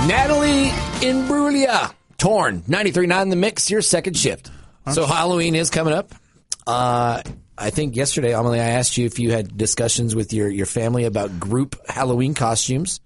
Natalie Imbruglia, Torn, 93.9 The Mix, your second shift. So Halloween is coming up. I think yesterday, Amelie, I asked you if you had discussions with your family about group Halloween costumes.